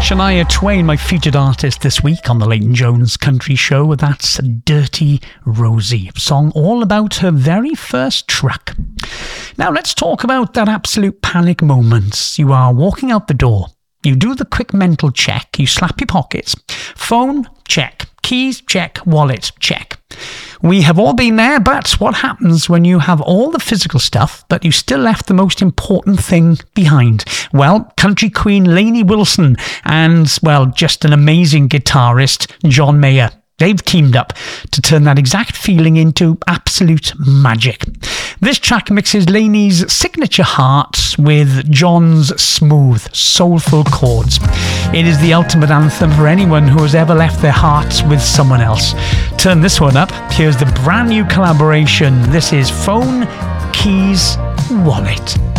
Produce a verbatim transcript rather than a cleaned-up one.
Shania Twain, my featured artist this week on the Leighton Jones Country Show. That's Dirty Rosie, a song all about her very first truck. Now let's talk about that absolute panic moments. You are walking out the door. You do the quick mental check. You slap your pockets. Phone, check. Keys, check. Wallet, check. We have all been there, but what happens when you have all the physical stuff, but you still left the most important thing behind? Well, country queen Lainey Wilson and, well, just an amazing guitarist, John Mayer. They've teamed up to turn that exact feeling into absolute magic. This track mixes Lainey's signature heart with John's smooth, soulful chords. It is the ultimate anthem for anyone who has ever left their hearts with someone else. Turn this one up. Here's the brand new collaboration. This is Phone, Keys, Wallet.